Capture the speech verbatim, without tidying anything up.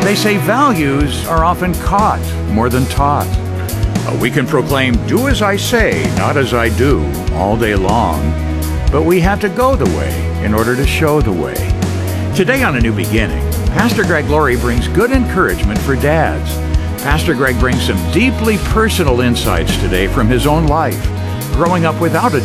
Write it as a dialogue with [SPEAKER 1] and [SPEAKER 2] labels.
[SPEAKER 1] They say values are often caught more than taught. Uh, We can proclaim, do as I say, not as I do, all day long. But we have to go the way in order to show the way. Today on A New Beginning, Pastor Greg Laurie brings good encouragement for dads. Pastor Greg brings some deeply personal insights today from his own life, growing up without a